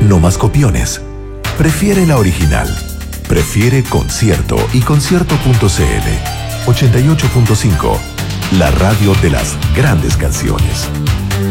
No más copiones. Prefiere la original. Prefiere Concierto y Concierto.cl. 88.5. La radio de las grandes canciones.